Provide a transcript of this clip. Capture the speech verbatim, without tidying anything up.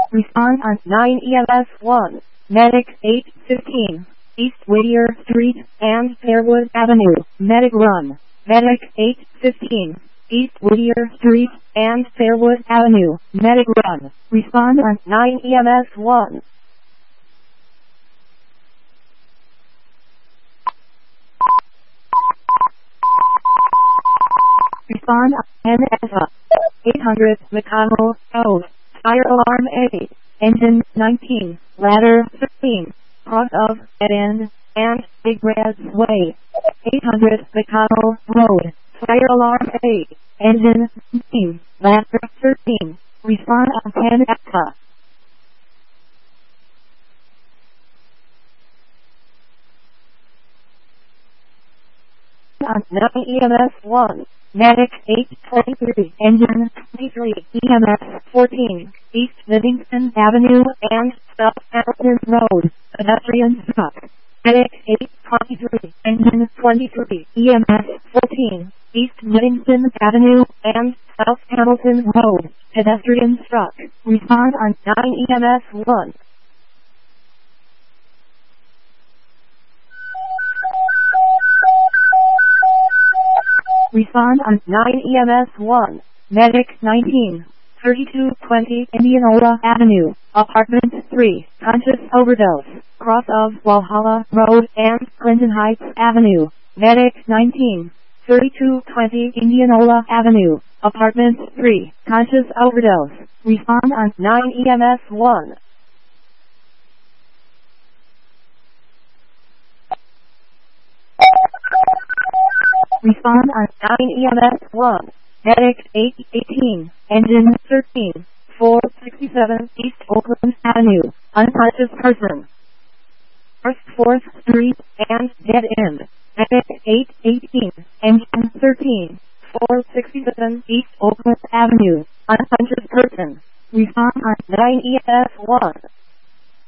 Respond on nine E M S one. Medic eight fifteen. East Whittier Street and Fairwood Avenue. Medic run. Medic eight fifteen. East Whittier Street and Fairwood Avenue. Medic run. Respond on nine E M S one. Respond on N S A. eight hundred McConnell Road. Fire alarm eight. Engine nineteen. Ladder thirteen. Cross of Dead End and Big Red's Way. eight hundred McConnell Road. Fire alarm eight. Engine nineteen. Ladder thirteen. Respond on ten E T A. On nine E M S one. Medic eight twenty-three. Engine twenty-three. E M S fourteen. East Livingston Avenue and South Hamilton Road. Pedestrian stop. Medic eight twenty-three. Engine twenty-three. E M S fourteen. East Livingston Avenue and South Hamilton Road. Pedestrian struck. Respond on nine E M S one. Respond on nine E M S one. Medic nineteen. thirty-two twenty Indianola Avenue. Apartment three. Conscious overdose. Cross of Walhalla Road and Clinton Heights Avenue. Medic nineteen. thirty-two twenty Indianola Avenue. Apartment three. Conscious overdose. Respond on nine E M S one. Respond on nine E M S one. Medic eight eighteen. Engine thirteen. four sixty-seven East Oakland Avenue. Unconscious person. North fourth Street and Dead End. Medic eight eighteen. Engine thirteen. four sixty-seven East Oakland Avenue. Unconscious person. Respond on nine E M S one.